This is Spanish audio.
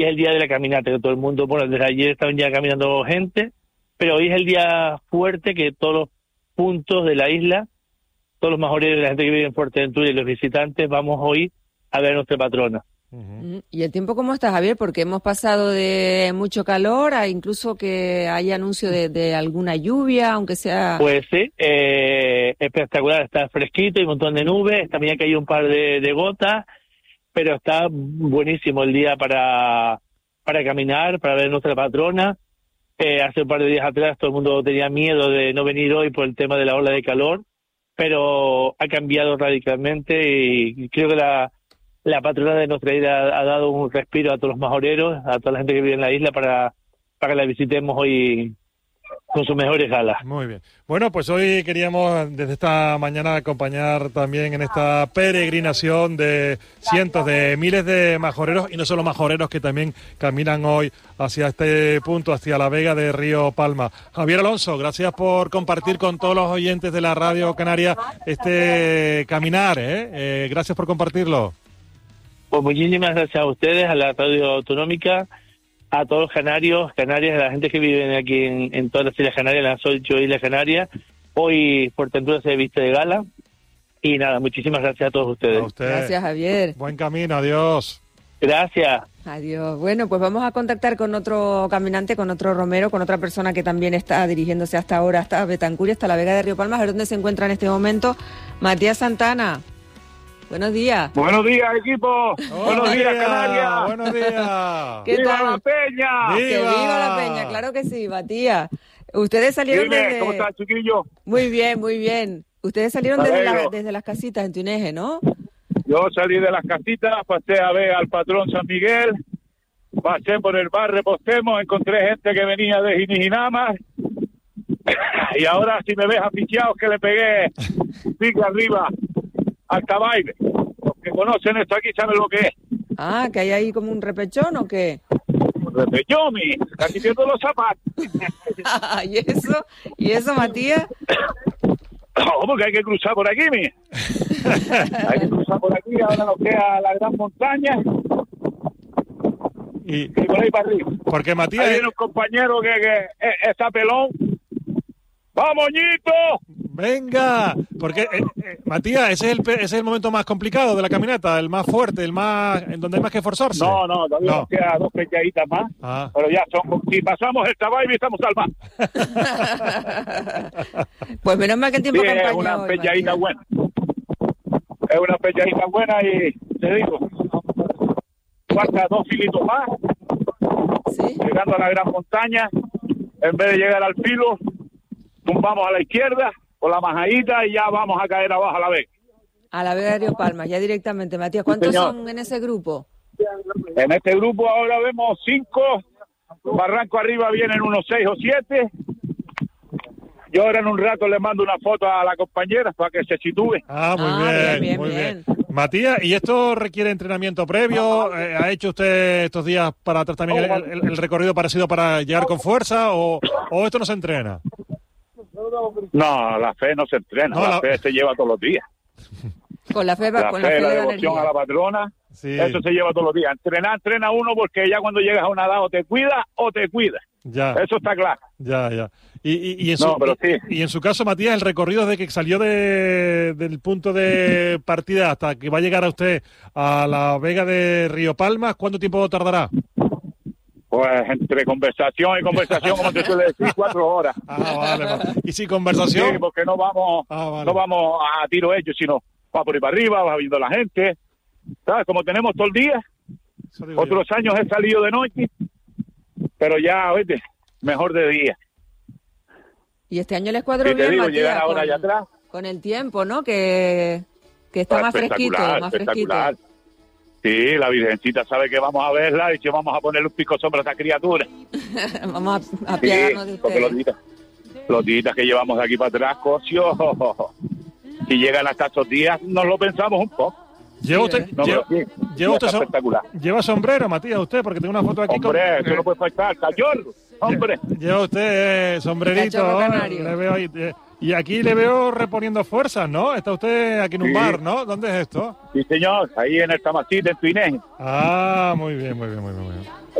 y es el día de la caminata, que todo el mundo, bueno, desde ayer estaban ya caminando gente, pero hoy es el día fuerte que todos los puntos de la isla, todos los majoreros de la gente que vive en Fuerteventura y los visitantes, vamos hoy a ver a nuestra patrona. ¿Y el tiempo cómo está, Javier? Porque hemos pasado de mucho calor a incluso que hay anuncio de alguna lluvia, aunque sea... Pues sí, espectacular, está fresquito y un montón de nubes, también ha caído un par de gotas, pero está buenísimo el día para caminar, para ver a nuestra patrona. Hace un par de días atrás todo el mundo tenía miedo de no venir hoy por el tema de la ola de calor, pero ha cambiado radicalmente y creo que la patrona de nuestra isla ha dado un respiro a todos los majoreros, a toda la gente que vive en la isla para que la visitemos hoy con sus mejores galas. Muy bien. Bueno, pues hoy queríamos desde esta mañana acompañar también en esta peregrinación de cientos de miles de majoreros, y no solo majoreros que también caminan hoy hacia este punto, hacia la vega de Río Palma. Javier Alonso, gracias por compartir con todos los oyentes de la Radio Canaria este caminar, ¿eh? Gracias por compartirlo. Pues muchísimas gracias a ustedes, a la Radio Autonómica, a todos los canarios, Canarias, a la gente que vive aquí en todas las Islas Canarias, las 8 Islas Canarias. Hoy Fuerteventura se viste de gala. Y nada, muchísimas gracias a todos ustedes. A usted. Gracias, Javier. Buen camino, adiós. Gracias. Adiós. Bueno, pues vamos a contactar con otro caminante, con otro romero, con otra persona que también está dirigiéndose hasta ahora, hasta Betancur y hasta la Vega de Río Palma, a ver dónde se encuentra en este momento Matías Santana. Buenos días. Buenos días, equipo. Buenos días, Canarias. Buenos días. ¿Qué ¡Viva tal? la Peña! ¡Que viva la Peña! Claro que sí, Matías. Ustedes salieron Dime, ¿cómo estás, chiquillo? Muy bien, muy bien. Ustedes salieron desde las casitas en Tuneje, ¿no? Yo salí de las casitas, pasé a ver al patrón San Miguel, pasé por el bar Repostemos, encontré gente que venía de Jinijinama, y ahora si me ves aficionado que le pegué pique arriba al caballo. Los que conocen esto aquí saben lo que es. Ah, que hay ahí como un repechón ¿o qué? Repechón, casi pierdo los zapatos. ¿Y eso, Matías? No, porque hay que cruzar por aquí, hay que cruzar por aquí, ahora nos queda la gran montaña. Y por ahí para arriba. Porque Matías... Hay un compañero que está pelón. ¡Vamos, Ñito! Venga, porque Matías, ese es el momento más complicado de la caminata, el más fuerte, el más en donde hay más que esforzarse. No, todavía nos queda 2 pechaditas más, pero ya son, si pasamos el caballo estamos salvados. Pues menos mal que el tiempo es una pechadita buena. Es una pechadita buena y te digo, falta 2 filitos más, ¿sí? Llegando a la gran montaña, en vez de llegar al filo, tumbamos a la izquierda por la majadita y ya vamos a caer abajo a la vega. A la Vega de Río Palma, ya directamente. Matías, ¿cuántos son en ese grupo? En este grupo ahora vemos 5, barranco arriba vienen unos 6 o 7. Yo ahora en un rato le mando una foto a la compañera para que se sitúe. Muy bien. Matías, ¿y esto requiere entrenamiento previo? ¿Ha hecho usted estos días para atrás también el recorrido parecido para llegar con fuerza o esto no se entrena? No, la fe no se entrena, la fe se lleva todos los días. Con la fe, la devoción energía a la patrona, sí. Eso se lleva todos los días. Entrena uno porque ya cuando llegas a una edad o te cuida o te cuida. Ya. Eso está claro. Ya. Y en su caso, Matías, el recorrido desde que salió del punto de partida hasta que va a llegar a usted a la Vega de Río Palma, ¿cuánto tiempo tardará? Pues entre conversación y conversación, como te suele decir, 4 horas. Vale. ¿Y sin conversación? Sí, porque no vamos a tiro hecho, sino va por ahí para arriba, va viendo la gente. ¿Sabes? Como tenemos todo el día, otros años he salido de noche, pero ya, oíste, mejor de día. Y este año les cuadro bien, digo, Matías, llegar ahora allá atrás. Con el tiempo, ¿no? Que está más fresquito, espectacular. Sí, la Virgencita sabe que vamos a verla y que vamos a ponerle un pico sombra a esa criatura. Vamos a apiadarnos de ustedes. Porque los días que llevamos de aquí para atrás, cocio, si llegan hasta estos días, nos lo pensamos un poco. ¿Lleva usted lleva sombrero, Matías, usted? Porque tengo una foto aquí. Hombre, eso no puede faltar, cachorro, hombre. Lleva usted sombrerito, canario. le veo ahí. Y aquí le veo reponiendo fuerzas, ¿no? Está usted aquí en un bar, ¿no? ¿Dónde es esto? Sí, señor, ahí en el Tamasite, en Tuinés. Ah, muy bien, muy bien, muy bien. Muy bien.